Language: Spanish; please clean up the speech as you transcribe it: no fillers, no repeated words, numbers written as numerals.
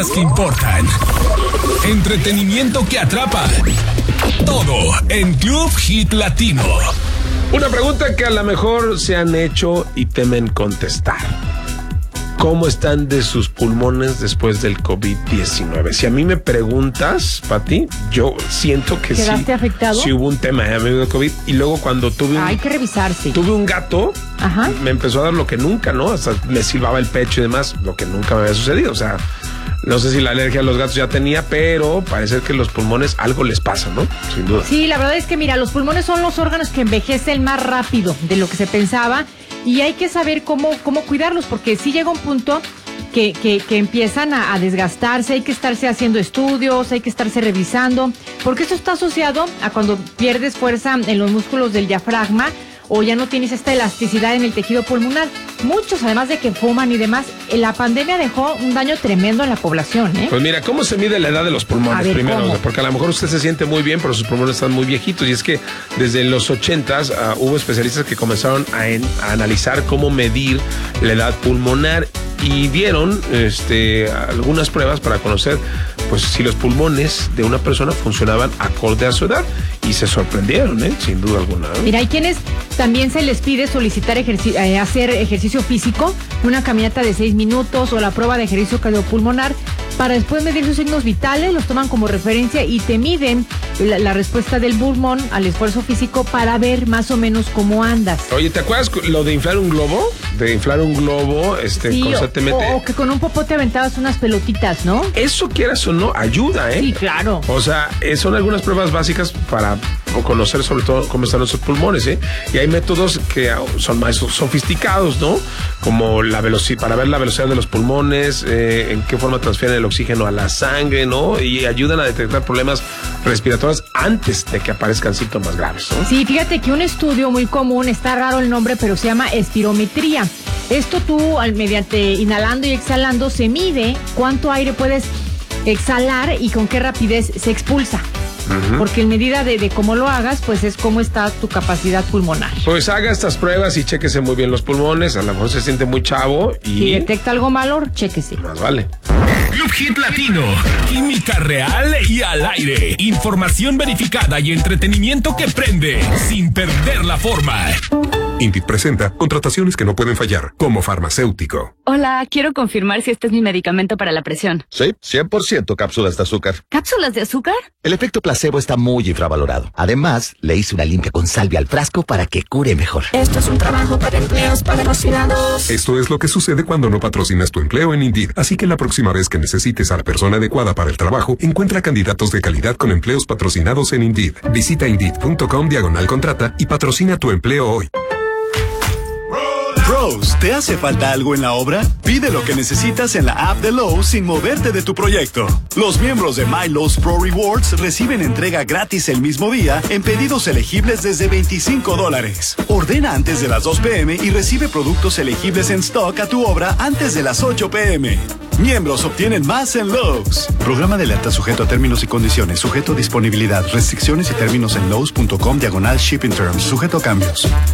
que importan. Entretenimiento que atrapa. Todo en Club Hit Latino. Una pregunta que a lo mejor se han hecho y temen contestar. ¿Cómo están de sus pulmones después del COVID-19? Si a mí me preguntas, Pati, yo siento que sí. ¿Quedaste afectado? Sí hubo un tema de COVID. Y luego cuando tuve hay que revisarse. Tuve un gato, ajá, me empezó a dar lo que nunca, ¿no? Hasta me silbaba el pecho y demás, lo que nunca me había sucedido. O sea, no sé si la alergia a los gatos ya tenía, pero parece que los pulmones algo les pasa, ¿no? Sin duda. Sí, la verdad es que mira, los pulmones son los órganos que envejecen más rápido de lo que se pensaba y hay que saber cómo cuidarlos, porque sí llega un punto que empiezan a desgastarse, hay que estarse haciendo estudios, hay que estarse revisando, porque eso está asociado a cuando pierdes fuerza en los músculos del diafragma o ya no tienes esta elasticidad en el tejido pulmonar. Muchos, además de que fuman y demás, la pandemia dejó un daño tremendo en la población, ¿eh? Pues mira, ¿cómo se mide la edad de los pulmones? Primero, ¿cómo? Porque a lo mejor usted se siente muy bien, pero sus pulmones están muy viejitos. Y es que desde los 80s hubo especialistas que comenzaron a analizar cómo medir la edad pulmonar y dieron algunas pruebas para conocer pues si los pulmones de una persona funcionaban acorde a su edad. Y se sorprendieron, sin duda alguna. Mira, hay quienes también se les pide solicitar hacer ejercicio físico, una caminata de 6 minutos o la prueba de ejercicio cardiopulmonar para después medir sus signos vitales, los toman como referencia y te miden la respuesta del pulmón al esfuerzo físico para ver más o menos cómo andas. Oye, ¿te acuerdas lo de inflar un globo? De inflar un globo, sí, constantemente. O que con un popote aventabas unas pelotitas, ¿no? Eso, quieras o no, ayuda, ¿eh? Sí, claro. O sea, son algunas pruebas básicas para conocer sobre todo cómo están nuestros pulmones, ¿eh? Y hay métodos que son más sofisticados, ¿no? Como la velocidad, para ver la velocidad de los pulmones, en qué forma transfieren el oxígeno a la sangre, ¿no? Y ayudan a detectar problemas respiratorios antes de que aparezcan síntomas graves, ¿no? Sí, fíjate que un estudio muy común, está raro el nombre, pero se llama espirometría. Esto tú, mediante inhalando y exhalando, se mide cuánto aire puedes exhalar y con qué rapidez se expulsa. Porque en medida de cómo lo hagas, pues es cómo está tu capacidad pulmonar. Pues haga estas pruebas y chéquese muy bien los pulmones. A lo mejor se siente muy chavo y... si detecta algo malo, chéquese. Más vale. Club Hit Latino. Química real y al aire. Información verificada y entretenimiento que prende sin perder la forma. Indeed presenta contrataciones que no pueden fallar, como farmacéutico. Hola, quiero confirmar si este es mi medicamento para la presión. Sí, 100% cápsulas de azúcar. ¿Cápsulas de azúcar? El efecto placebo está muy infravalorado. Además, le hice una limpia con salvia al frasco para que cure mejor. Esto es un trabajo para empleos patrocinados. Esto es lo que sucede cuando no patrocinas tu empleo en Indeed. Así que la próxima vez que necesites a la persona adecuada para el trabajo, encuentra candidatos de calidad con empleos patrocinados en Indeed. Visita Indeed.com/contrata y patrocina tu empleo hoy. Rose, ¿te hace falta algo en la obra? Pide lo que necesitas en la app de Lowe's sin moverte de tu proyecto. Los miembros de My Lowe's Pro Rewards reciben entrega gratis el mismo día en pedidos elegibles desde $25. Ordena antes de las 2 p.m. y recibe productos elegibles en stock a tu obra antes de las 8 p.m. Miembros obtienen más en Lowe's. Programa de alerta sujeto a términos y condiciones, sujeto a disponibilidad, restricciones y términos en Lowe's.com/shipping terms, sujeto a cambios.